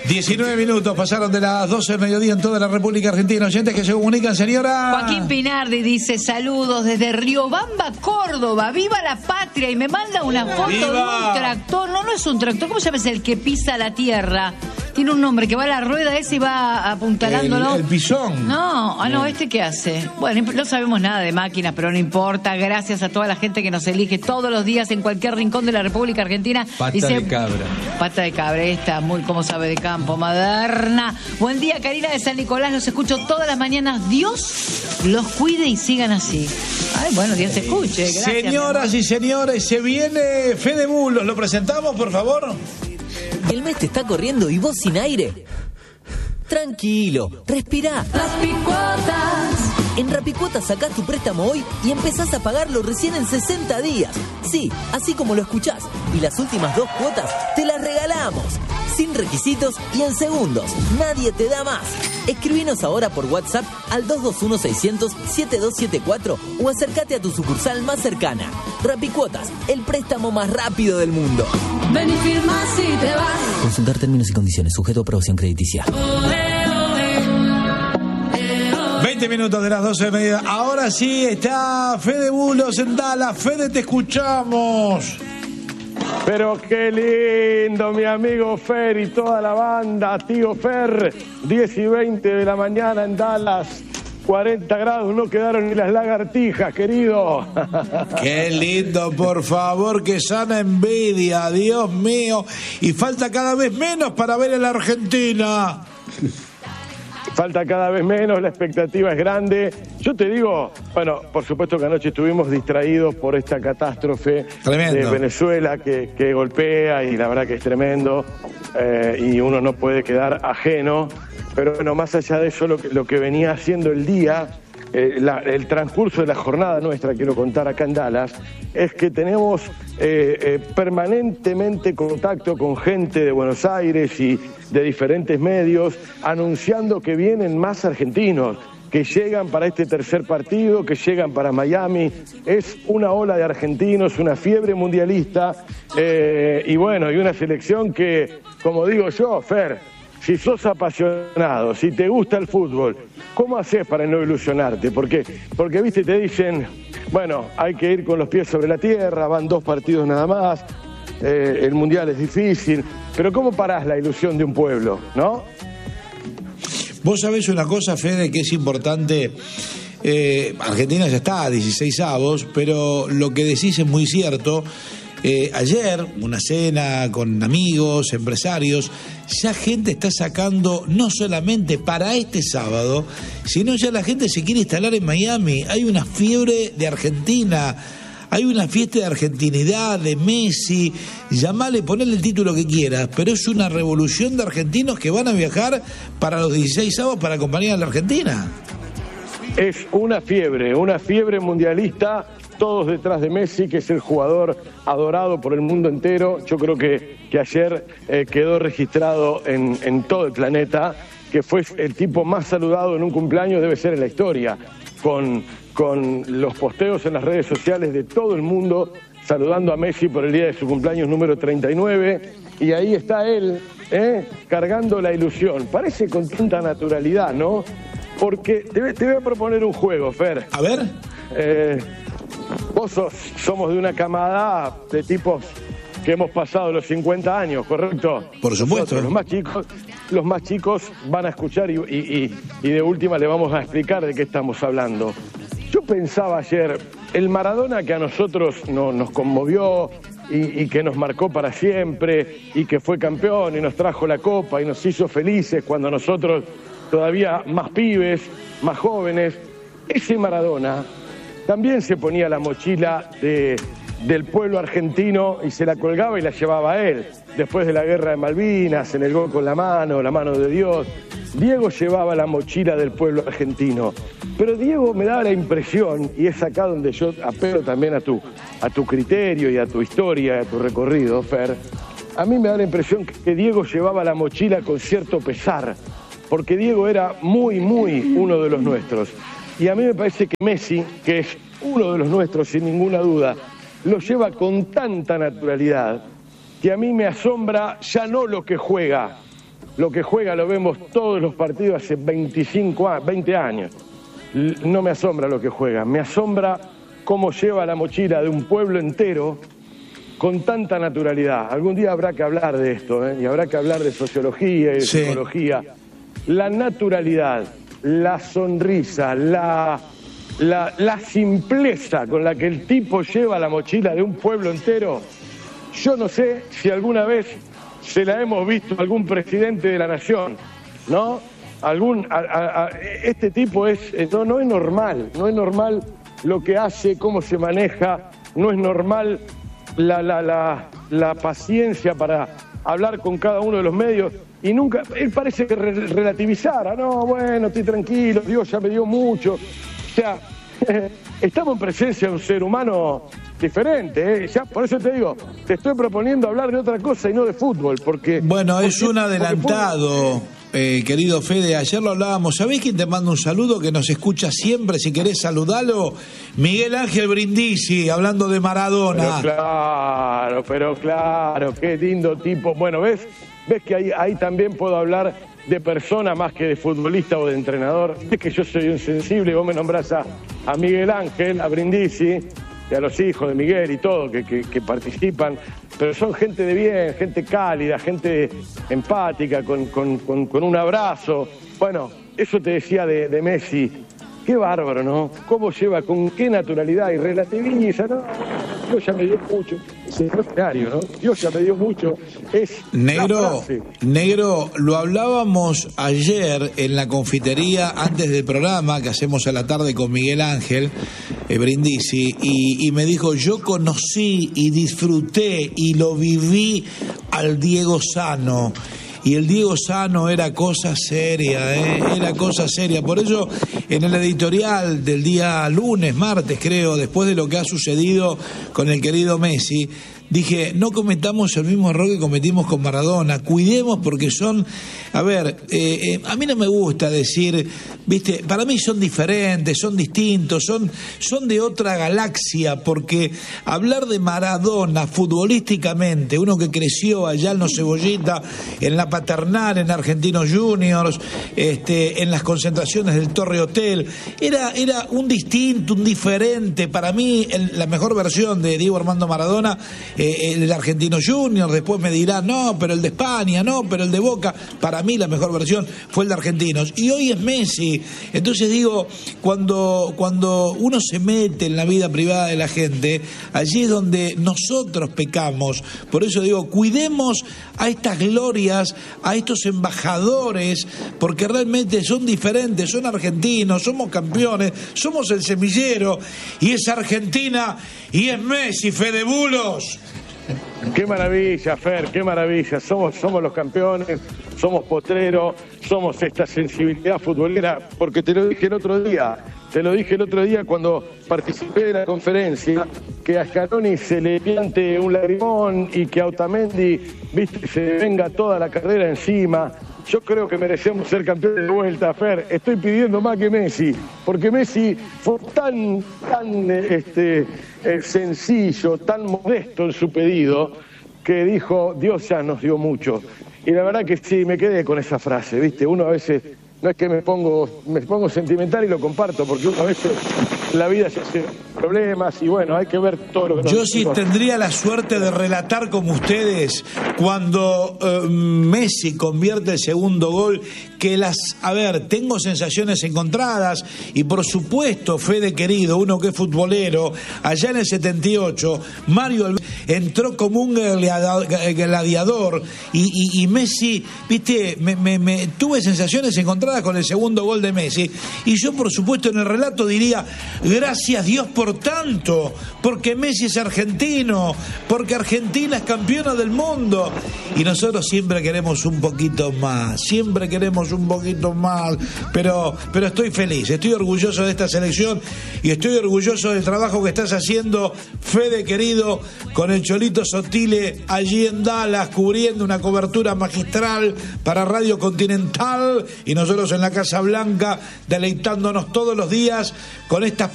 19 minutos pasaron de las 12 del mediodía en toda la República Argentina. Oyentes que se comunican, señora. Joaquín Pinardi dice: saludos desde Riobamba, Córdoba. ¡Viva la patria! Y me manda una foto de un tractor. No es un tractor. ¿Cómo se llama? Es el que pisa la tierra. Tiene un nombre, que va a la rueda ese y va apuntalándolo. El pisón. No, ¿este qué hace? Bueno, no sabemos nada de máquinas, pero no importa. Gracias a toda la gente que nos elige todos los días en cualquier rincón de la República Argentina. Pata de cabra. Pata de cabra, esta, muy como sabe de campo, moderna. Buen día, Karina de San Nicolás. Los escucho todas las mañanas. Dios los cuide y sigan así. Ay, bueno, Dios te escuche. Gracias, señoras y señores, se viene Fede Bulos. ¿Lo presentamos, por favor? El mes te está corriendo y vos sin aire. Tranquilo, respirá. Rapicuotas. En Rapicuotas sacás tu préstamo hoy y empezás a pagarlo recién en 60 días. Sí, así como lo escuchás. Y las últimas 2 cuotas te las regalamos. Sin requisitos y en segundos. Nadie te da más. Escribinos ahora por WhatsApp al 221-600-7274 o acércate a tu sucursal más cercana. Rapicuotas, el préstamo más rápido del mundo. Ven y firma si te vas. Consultar términos y condiciones, sujeto a aprobación crediticia. 20 minutos de las 12 de mediodía. Ahora sí está Fede Bulos en Dallas. Fede, te escuchamos. Pero qué lindo, mi amigo Fer y toda la banda, tío Fer. 10 y 20 de la mañana en Dallas. 40 grados, no quedaron ni las lagartijas, querido. Qué lindo, por favor, qué sana envidia, Dios mío. Y falta cada vez menos para ver a la Argentina. Falta cada vez menos, la expectativa es grande. Yo te digo, bueno, por supuesto que anoche estuvimos distraídos por esta catástrofe de Venezuela que golpea y la verdad que es tremendo y uno no puede quedar ajeno. Pero bueno, más allá de eso, lo que venía haciendo el día, el transcurso de la jornada nuestra, quiero contar acá en Dallas, es que tenemos permanentemente contacto con gente de Buenos Aires y de diferentes medios anunciando que vienen más argentinos, que llegan para este tercer partido, que llegan para Miami. Es una ola de argentinos, una fiebre mundialista y bueno, y una selección que, como digo yo, Fer, si sos apasionado, si te gusta el fútbol, ¿cómo haces para no ilusionarte? Porque viste, te dicen, bueno, hay que ir con los pies sobre la tierra, van 2 partidos nada más, el mundial es difícil, pero ¿cómo parás la ilusión de un pueblo, no? Vos sabés una cosa, Fede, que es importante. Argentina ya está a 16avos, pero lo que decís es muy cierto. Ayer, una cena con amigos, empresarios, ya gente está sacando, no solamente para este sábado, sino ya la gente se quiere instalar en Miami. Hay una fiebre de Argentina, hay una fiesta de argentinidad, de Messi, llamale, ponele el título que quieras, pero es una revolución de argentinos que van a viajar para los 16avos para acompañar a la Argentina. Es una fiebre mundialista. Todos detrás de Messi, que es el jugador adorado por el mundo entero. Yo creo que ayer quedó registrado en todo el planeta, que fue el tipo más saludado en un cumpleaños, debe ser en la historia, con los posteos en las redes sociales de todo el mundo, saludando a Messi por el día de su cumpleaños número 39, y ahí está él, cargando la ilusión. Parece con tanta naturalidad, ¿no? Porque te voy a proponer un juego, Fer. A ver. Vos somos de una camada de tipos que hemos pasado los 50 años, ¿correcto? Por supuesto. Nosotros, los más chicos van a escuchar y de última le vamos a explicar de qué estamos hablando. Yo pensaba ayer, el Maradona que a nosotros nos conmovió y que nos marcó para siempre y que fue campeón y nos trajo la copa y nos hizo felices cuando nosotros todavía más pibes, más jóvenes, ese Maradona también se ponía la mochila del pueblo argentino y se la colgaba y la llevaba a él. Después de la guerra de Malvinas, en el gol con la mano de Dios, Diego llevaba la mochila del pueblo argentino. Pero Diego me daba la impresión, y es acá donde yo apelo también a tu criterio y a tu historia, a tu recorrido, Fer, a mí me da la impresión que Diego llevaba la mochila con cierto pesar, porque Diego era muy, muy uno de los nuestros. Y a mí me parece que Messi, que es uno de los nuestros sin ninguna duda, lo lleva con tanta naturalidad que a mí me asombra ya no lo que juega, lo que juega lo vemos todos los partidos hace 20 años. No me asombra lo que juega, me asombra cómo lleva la mochila de un pueblo entero con tanta naturalidad. Algún día habrá que hablar de esto, y habrá que hablar de sociología y de psicología. La naturalidad, la sonrisa, la simpleza con la que el tipo lleva la mochila de un pueblo entero, yo no sé si alguna vez se la hemos visto a algún presidente de la nación, ¿no? Este tipo no es normal lo que hace, cómo se maneja, no es normal la paciencia para hablar con cada uno de los medios, y nunca, él parece que relativizara, no, bueno, estoy tranquilo, Dios ya me dio mucho. O sea, estamos en presencia de un ser humano diferente, ya, por eso te digo, te estoy proponiendo hablar de otra cosa y no de fútbol, porque... Bueno, es un adelantado, querido Fede, ayer lo hablábamos. ¿Sabés quién te manda un saludo, que nos escucha siempre? Si querés saludalo, Miguel Ángel Brindisi, hablando de Maradona. Pero claro, qué lindo tipo. Bueno, ves que ahí también puedo hablar de persona más que de futbolista o de entrenador. Es que yo soy un sensible, vos me nombrás a Miguel Ángel, a Brindisi y a los hijos de Miguel y todo, que participan, pero son gente de bien, gente cálida, gente empática, con un abrazo. Bueno, eso te decía de Messi. Qué bárbaro, ¿no? Cómo lleva, con qué naturalidad y relativiza, ¿no? Dios ya me dio mucho. Es extraordinario, ¿no? Dios ya me dio mucho. Es Negro, lo hablábamos ayer en la confitería antes del programa que hacemos a la tarde con Miguel Ángel Brindisi, y me dijo, yo conocí y disfruté y lo viví al Diego Sano. Y el Diego Sano era cosa seria, era cosa seria. Por eso, en el editorial del día martes creo, después de lo que ha sucedido con el querido Messi, dije, no cometamos el mismo error que cometimos con Maradona, cuidemos, porque son, a mí no me gusta decir, viste, para mí son diferentes, son distintos, son de otra galaxia, porque hablar de Maradona futbolísticamente, uno que creció allá en los Cebollita, en la Paternal, en Argentinos Juniors, en las concentraciones del Torre Hotel, era un distinto, un diferente. Para mí la mejor versión de Diego Armando Maradona, el de Argentinos Juniors. Después me dirán, no, pero el de España, no, pero el de Boca. Para mí la mejor versión fue el de Argentinos, y hoy es Messi. Entonces digo, cuando uno se mete en la vida privada de la gente, allí es donde nosotros pecamos. Por eso digo, cuidemos a estas glorias, a estos embajadores, porque realmente son diferentes, son argentinos, somos campeones, somos el semillero, y es Argentina y es Messi, Fede Bulos. Qué maravilla, Fer, qué maravilla. Somos los campeones, somos potreros, somos esta sensibilidad futbolera, porque te lo dije el otro día cuando participé de la conferencia, que a Scaloni se le piante un lagrimón y que a Otamendi, viste, se venga toda la carrera encima. Yo creo que merecemos ser campeones de vuelta, Fer. Estoy pidiendo más que Messi, porque Messi fue tan sencillo, tan modesto en su pedido, que dijo, Dios ya nos dio mucho. Y la verdad que sí, me quedé con esa frase, ¿viste? Uno a veces, no es que me pongo sentimental y lo comparto, porque uno a veces la vida se hace problemas y bueno, hay que ver todo lo que nos... Yo sí tendría la suerte de relatar como ustedes cuando Messi convierte el segundo gol, que tengo sensaciones encontradas, y por supuesto, Fede querido, uno que es futbolero, allá en el 78, Mario entró como un gladiador, y Messi, viste, tuve sensaciones encontradas con el segundo gol de Messi, y yo por supuesto en el relato diría, gracias Dios por tanto, porque Messi es argentino, porque Argentina es campeona del mundo, y nosotros siempre queremos un poquito más, pero estoy feliz, estoy orgulloso de esta selección y estoy orgulloso del trabajo que estás haciendo, Fede querido, con el Cholito Sotile allí en Dallas, cubriendo una cobertura magistral para Radio Continental, y nosotros en la Casa Blanca deleitándonos todos los días con estas